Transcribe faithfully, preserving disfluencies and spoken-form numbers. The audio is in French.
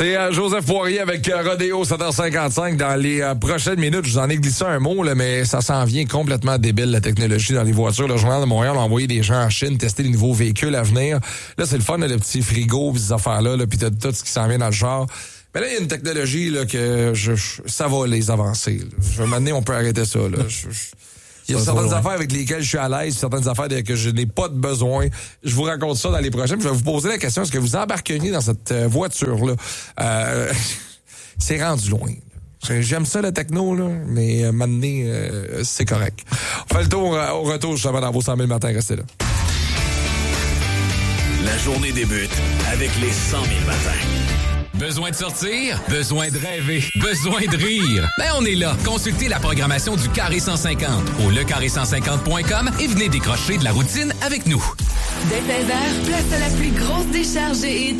C'est euh, Joseph Poirier avec euh, Rodéo sept heures cinquante-cinq. Dans les euh, prochaines minutes, je vous en ai glissé un mot, là, mais ça s'en vient complètement débile, la technologie dans les voitures. Le Journal de Montréal a envoyé des gens en Chine tester les nouveaux véhicules à venir. Là, c'est le fun, là, le petit frigo, pis ces affaires-là, là, puis t'as tout ce qui s'en vient dans le genre. Mais là, il y a une technologie là, que je, je, ça va les avancer. Là. Je vais m'amener, on peut arrêter ça. Là. Je, je, il y a ça certaines affaires avec lesquelles je suis à l'aise, certaines affaires de, que je n'ai pas de besoin. Je vous raconte ça dans les prochaines. Je vais vous poser la question, est-ce que vous embarqueriez dans cette euh, voiture-là? Euh, c'est rendu loin. J'aime ça, le techno, là, mais euh, maintenant, euh, c'est correct. On fait le tour euh, au retour, justement, dans vos cent mille matins. Restez là. La journée débute avec les cent mille matins. Besoin de sortir? Besoin de rêver? Besoin de rire? Ben, on est là. Consultez la programmation du Carré cent cinquante au le carré cent cinquante point com et venez décrocher de la routine avec nous. Dès seize heures, place à la plus grosse décharge et